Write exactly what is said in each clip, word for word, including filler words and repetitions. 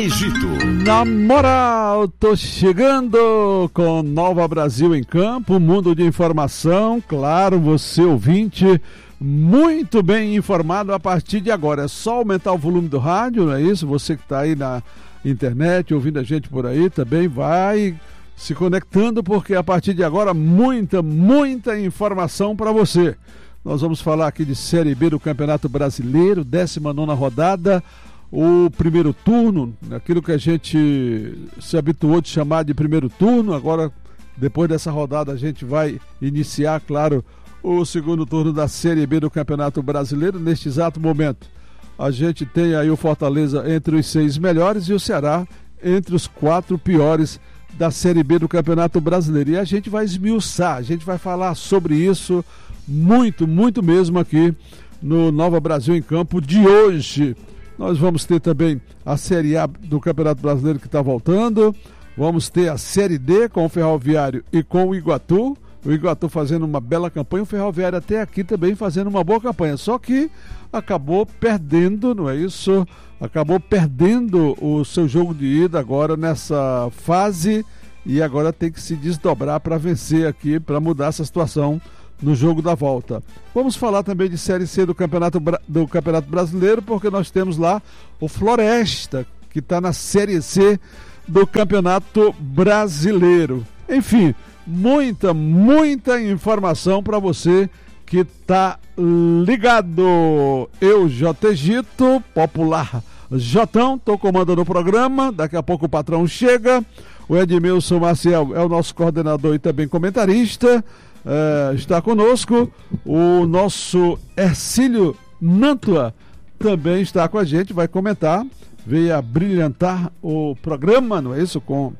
Egito. Na moral, tô chegando com Nova Brasil em Campo, mundo de informação, claro, você ouvinte, muito bem informado a partir de agora. É só aumentar o volume do rádio, não é isso? Você que está aí na internet, ouvindo a gente por aí, também vai se conectando, porque a partir de agora, muita, muita informação para você. Nós vamos falar aqui de Série B do Campeonato Brasileiro, décima nona rodada, o primeiro turno, aquilo que a gente se habituou de chamar de primeiro turno. Agora, depois dessa rodada, a gente vai iniciar, claro, o segundo turno da Série B do Campeonato Brasileiro. Neste exato momento, a gente tem aí o Fortaleza entre os seis melhores e o Ceará entre os quatro piores da Série B do Campeonato Brasileiro. E a gente vai esmiuçar, a gente vai falar sobre isso muito, muito mesmo aqui no Nova Brasil em Campo de hoje. Nós vamos ter também a Série A do Campeonato Brasileiro que está voltando. Vamos ter a Série D com o Ferroviário e com o Iguatu. O Iguatu fazendo uma bela campanha, o Ferroviário até aqui também fazendo uma boa campanha. Só que acabou perdendo, não é isso? Acabou perdendo o seu jogo de ida agora nessa fase e agora tem que se desdobrar para vencer aqui, para mudar essa situação no jogo da volta. Vamos falar também de Série C do Campeonato, do Campeonato Brasileiro, porque nós temos lá o Floresta, que está na Série C do Campeonato Brasileiro. Enfim, muita, muita informação para você que está ligado. Eu, J. Egito, popular Jotão, estou comandando o programa. Daqui a pouco o patrão chega. O Edmilson Maciel é o nosso coordenador e também comentarista. É, está conosco. O nosso Ercílio Nantua também está com a gente, vai comentar, veio a brilhantar o programa, não é isso? Com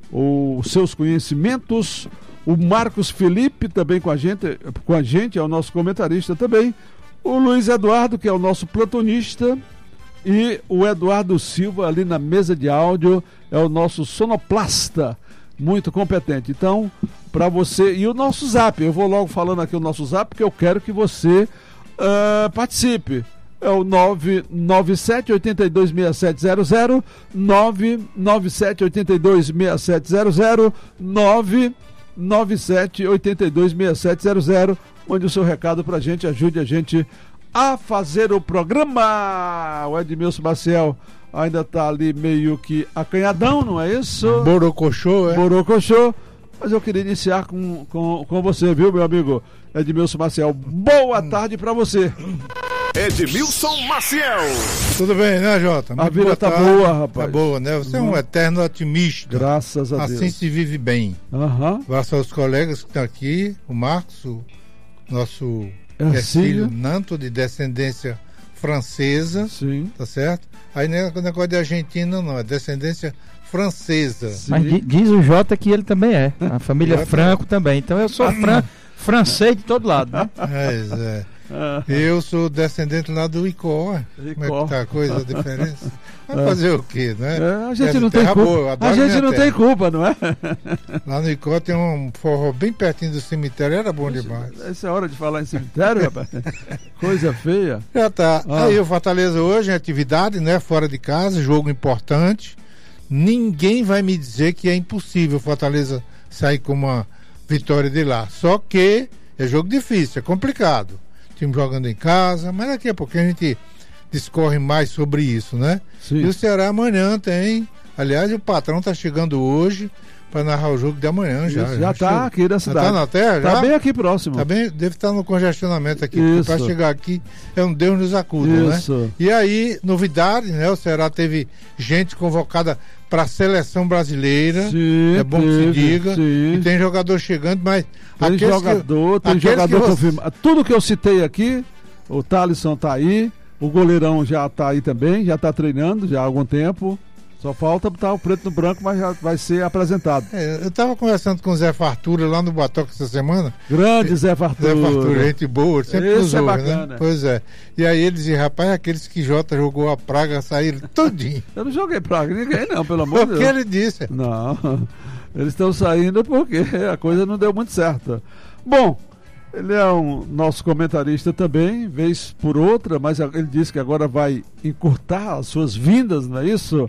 os seus conhecimentos. O Marcos Felipe também com a gente, com a gente, é o nosso comentarista também. O Luiz Eduardo, que é o nosso plantonista, e o Eduardo Silva ali na mesa de áudio, é o nosso sonoplasta, muito competente. Então, para você, e o nosso zap, eu vou logo falando aqui o nosso zap, porque eu quero que você uh, participe. É o nove nove sete oito dois seis sete zero zero, nove nove sete oito dois seis sete zero zero, nove nove sete oito dois seis sete zero zero. Mande o seu recado pra gente, ajude a gente a fazer o programa. O Edmilson Maciel ainda tá ali meio que acanhadão, não é isso? Borocochô, é? Borocochô. Mas eu queria iniciar com, com, com você, viu, meu amigo Edmilson Maciel. Boa tarde pra você. Edmilson Maciel. Tudo bem, né, Jota? A vida tá boa, rapaz. Tá boa, né? Você uhum. é um eterno otimista. Graças a assim Deus. Assim se vive bem. Uhum. Graças aos colegas que estão aqui, o Marcos, o nosso Ercílio Nanto, de descendência francesa. Sim. Tá certo? Aí não é negócio de Argentina, não, é descendência francesa. Sim. Mas diz o Jota que ele também é. A família Franco também. Então eu sou fran francês de todo lado, né? É, é. Eu sou descendente lá do Icó. Como é que tá a coisa, a diferença? Vai fazer o quê, né? É, a gente é, não tem culpa. Boa, a gente não terra. tem culpa, não é? Lá no Icó tem um forró bem pertinho do cemitério, era bom demais. Essa é hora de falar em cemitério, rapaz. Coisa feia. Já tá. Ah. Aí o Fortaleza hoje em atividade, né? Fora de casa, jogo importante. Ninguém vai me dizer que é impossível o Fortaleza sair com uma vitória de lá. Só que é jogo difícil, é complicado. Time jogando em casa, mas daqui a pouco a gente discorre mais sobre isso, né? Sim. E o Ceará amanhã tem, aliás, o patrão tá chegando hoje para narrar o jogo de amanhã já. Isso, já tá aqui da cidade. Já tá na terra? Tá já? bem aqui próximo. Tá bem, deve estar no congestionamento aqui, para chegar aqui é um Deus nos acuda, isso. né? E aí, novidade, né? O Ceará teve gente convocada para a seleção brasileira, sim, é bom teve, que se diga, sim. e tem jogador chegando, mas tem jogador, que, tem jogador você... confirmado. Tudo que eu citei aqui, o Thalisson tá aí, o goleirão já tá aí também, já tá treinando já há algum tempo. Só falta botar o preto no branco, mas já vai ser apresentado. É, eu estava conversando com o Zé Fartura lá no Batoque essa semana. Grande Zé Fartura. Zé Fartura, gente boa, sempre Esse nos é ouve, bacana. Né? Pois é. E aí ele dizia, rapaz, aqueles que Jota jogou a praga saíram todinho. Eu não joguei praga, ninguém não, pelo amor de Deus. O que ele disse? Não, eles estão saindo porque a coisa não deu muito certo. Bom, ele é um nosso comentarista também, vez por outra, mas ele disse que agora vai encurtar as suas vindas, não é isso?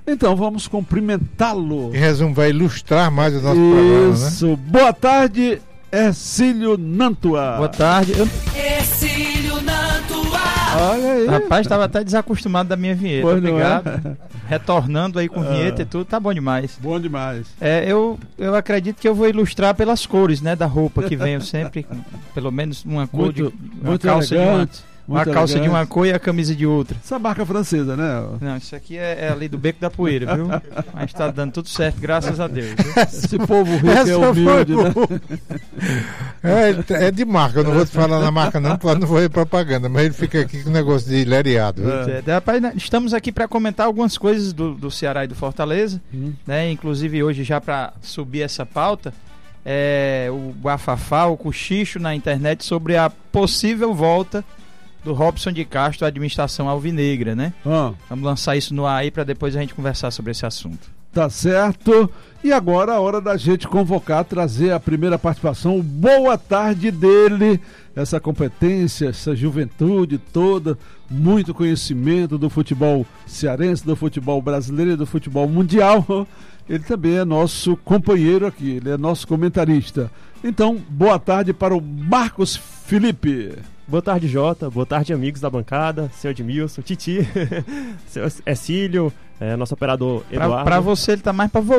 Então vamos cumprimentá-lo. Em resumo, vai ilustrar mais o nosso programa, né? Isso. Boa tarde, Hercílio Nantua. Boa tarde. Eu... Hercílio Nantua. Olha aí. Rapaz, estava até desacostumado da minha vinheta. Pois não Obrigado. é? Retornando aí com vinheta e tudo, tá bom demais. Bom demais. É, eu, eu acredito que eu vou ilustrar pelas cores, né, da roupa que venho sempre, com pelo menos uma cor Muito, de uma muito calça elegante. de uma, uma muito calça elegante. de uma cor e a camisa de outra. Essa marca francesa, né? Não, isso aqui é, é ali do Beco da Poeira, viu? Mas tá dando tudo certo, graças a Deus. Viu? Esse povo rico Essa é humilde, foi né? boa. É, é de marca, eu não vou te falar na marca não, porque não vou ir propaganda, mas ele fica aqui com o negócio de lereado. viu? É. É, rapaz, né, estamos aqui para comentar algumas coisas do, do Ceará e do Fortaleza, Hum. né? Inclusive hoje já para subir essa pauta, é, o bafafá, o cochicho na internet sobre a possível volta do Robson de Castro à administração alvinegra, né? Ah, Vamos lançar isso no ar aí para depois a gente conversar sobre esse assunto. tá certo. E agora a hora da gente convocar, trazer a primeira participação. Boa tarde dele. Essa competência, essa juventude toda, muito conhecimento do futebol cearense, do futebol brasileiro e do futebol mundial. Ele também é nosso companheiro aqui, ele é nosso comentarista. Então, boa tarde para o Marcos Felipe. Boa tarde, Jota. Boa tarde, amigos da bancada. Senhor Edmilson, Titi, seu Hercílio, é, nosso operador Eduardo. Para você ele tá mais para